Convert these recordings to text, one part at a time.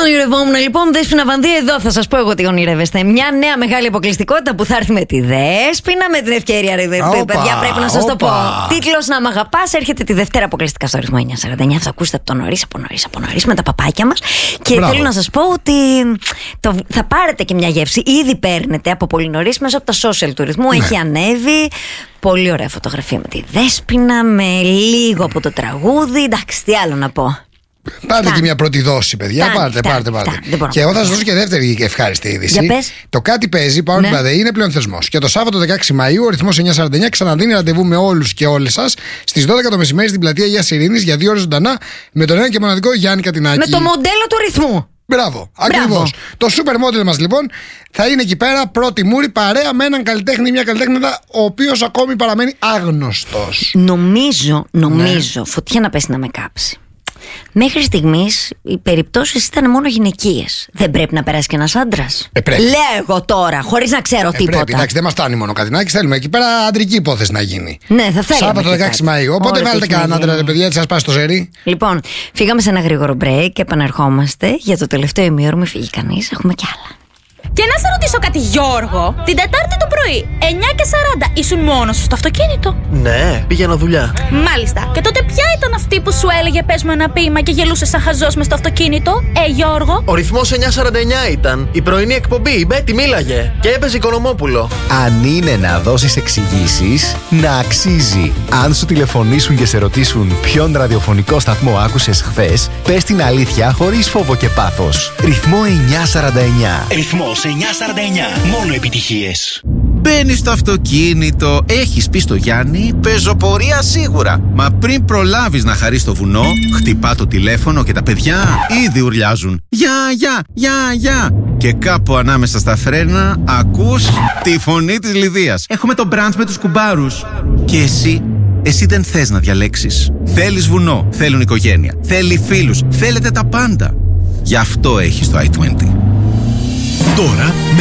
ονειρευόμουν λοιπόν Δέσποινα Βανδύ, εδώ θα σας πω εγώ τι ονειρεύεστε. Μια νέα μεγάλη αποκλειστικότητα που θα έρθει με τη Δέσποινα, με την ευκαιρία, παιδιά, πρέπει να σας το πω. Τίτλος Να Μ' Αγαπάς έρχεται τη Δευτέρα αποκλειστικά στο ρυθμό 949. Θα ακούσετε από το από νωρίς με τα παπάκια μας. Και θέλω να σας πω ότι θα πάρετε και μια γεύση. Ήδη παίρνετε από πολύ νωρίς μέσα από τα social του ρυθμού. Έχει ανέβει. Πολύ ωραία φωτογραφία με τη Δέσποινα, με λίγο από το τραγούδι. Εντάξει, τι άλλο να πω. Πάρτε και μια πρώτη δόση, παιδιά. Πάρτε. Και εγώ θα σας δώσω και δεύτερη και ευχάριστη είδηση. Το Κάτι Παίζει, Powered by the είναι πλέον θεσμός. Και το Σάββατο 16 Μαΐου, ο ρυθμός 949 ξαναδίνει ραντεβού με όλους και όλες σας στις 12 το μεσημέρι στην πλατεία Αγίας Ειρήνης για 2 ώρες ζωντανά με τον ένα και μοναδικό Γιάννη Κατινάκη. Με το μοντέλο του ρυθμού. Μπράβο, ακριβώς. Το super model μας λοιπόν θα είναι εκεί πέρα, πρώτη μούρη, παρέα με έναν καλλιτέχνη, μια καλλιτέχνηδα, ο οποίος ακόμη παραμένει άγνωστος. Νομίζω, φωτιά να πέσει να με κάψει. Μέχρι στιγμής οι περιπτώσεις ήταν μόνο γυναικείες. Δεν πρέπει να περάσει και ένας άντρας? Λέω εγώ τώρα, χωρίς να ξέρω τίποτα. Πρέπει, εντάξει, δεν μας φτάνει μόνο ο Κατινάκης, θέλουμε εκεί πέρα αντρική υπόθεση να γίνει. Ναι, θα θέλουμε. Σάββατο 16 Μαΐου. Οπότε βάλτε κανέναν άντρα, ρε παιδιά, έτσι σας πάει στο ζερί. Λοιπόν, φύγαμε σε ένα γρήγορο break και επαναρχόμαστε. Για το τελευταίο ημίωρο, μην φύγει κανείς, έχουμε κι άλλα. Και να σε ρωτήσω κάτι, Γιώργο. Την Τετάρτη το πρωί, 9:40, ήσουν μόνος σου στο αυτοκίνητο? Ναι, πήγαινα δουλειά. Μάλιστα. Και τότε ποια ήταν αυτή που σου έλεγε πες μου ένα ποίημα και γελούσε σαν χαζός μες στο αυτοκίνητο, Γιώργο? Ο ρυθμός 949 ήταν. Η πρωινή εκπομπή, η Μπέτη μίλαγε. Και έπαιζε Οικονομόπουλο. Αν είναι να δώσεις εξηγήσεις, να αξίζει. Αν σου τηλεφωνήσουν και σε ρωτήσουν ποιον ραδιοφωνικό σταθμό άκουσες χθες, πες την αλήθεια χωρίς φόβο και πάθος. Ρυθμό 949. Ρυθμός 949. Μόνο επιτυχίες. Μπαίνεις στο αυτοκίνητο, έχεις πει στο Γιάννη, πεζοπορία σίγουρα. Μα πριν προλάβεις να χαρείς το βουνό, χτυπά το τηλέφωνο και τα παιδιά ήδη ουρλιάζουν. Γεια. Και κάπου ανάμεσα στα φρένα ακούς τη φωνή της Λιδίας. Έχουμε το μπραντς με τους κουμπάρους. Και εσύ δεν θες να διαλέξεις. Θέλεις βουνό, θέλουν οικογένεια, θέλει φίλους, θέλετε τα πάντα. Γι' αυτό έχεις το i20. Τώρα με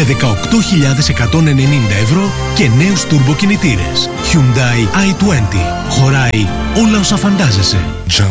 18.190 ευρώ και νέους τουρμποκινητήρες. Hyundai i20. Χωράει όλα όσα φαντάζεσαι.